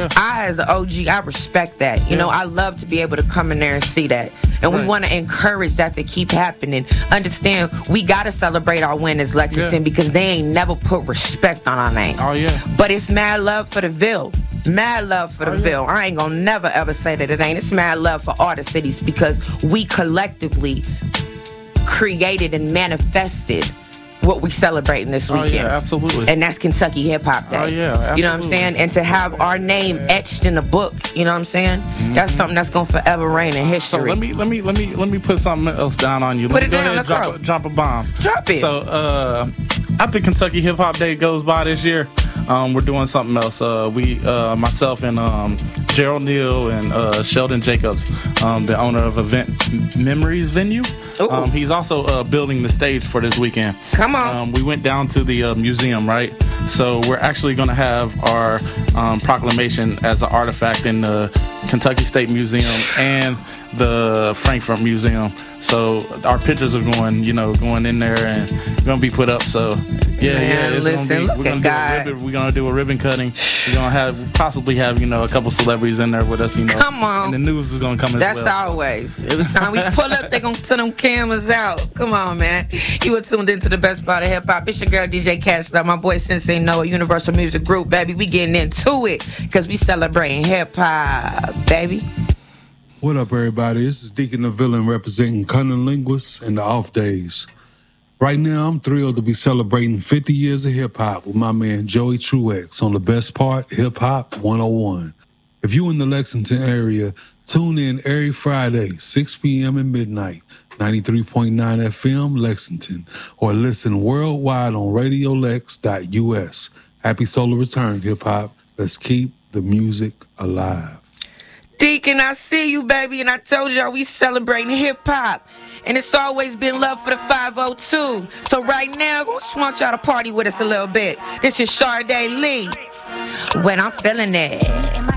yeah. I, as an OG, I respect that. You know, I love to be able to come in there and see that. And we want to encourage that to keep happening. Understand, we got to celebrate our winners, Lexington, because they ain't never put respect on our name. Oh, yeah. But it's mad love for the Ville. Mad love for the Ville. I ain't gonna never ever say that it ain't. It's mad love for all the cities because we collectively created and manifested what we celebrating this weekend. Oh, yeah, absolutely. And that's Kentucky Hip Hop Day. Oh, yeah, absolutely. You know what I'm saying? And to have our name etched in the book, you know what I'm saying? That's something that's gonna forever reign in So history. let me put something else down on you. Put Let it me go down, ahead let's and go. drop a bomb. Drop it. So after Kentucky Hip Hop Day goes by this year, we're doing something else. Myself and Gerald Neal and Sheldon Jacobs, the owner of Event Memories Venue. He's also building the stage for this weekend. Come on. We went down to the museum, right? So we're actually going to have our proclamation as an artifact in the Kentucky State Museum and the Frankfurt Museum. So our pictures are going in there and going to be put up. So it's listen, we're going to do a ribbon cutting. We're going to possibly have a couple celebrities in there with us. Come on. And the news is going to come as That's well. always. Every time we pull up, they gonna turn them cameras out. Come on, man. You were tuned into the best part of hip hop. It's your girl DJ Cash, my boy Sensei Noah, Universal Music Group, baby. We getting into it because we celebrating hip hop, baby. What up, everybody? This is Deacon the Villain representing Cunning Linguists and the Off Days. Right now, I'm thrilled to be celebrating 50 years of hip hop with my man Joey Truex on the best part, Hip Hop 101. If you in the Lexington area, tune in every Friday, 6 p.m. and midnight, 93.9 FM, Lexington, or listen worldwide on radiolex.us. Happy solar return, hip hop. Let's keep the music alive. Deacon, I see you, baby, and I told y'all we celebrating hip-hop. And it's always been love for the 502. So right now, I just want y'all to party with us a little bit. This is Sade Lee. When I'm feeling it.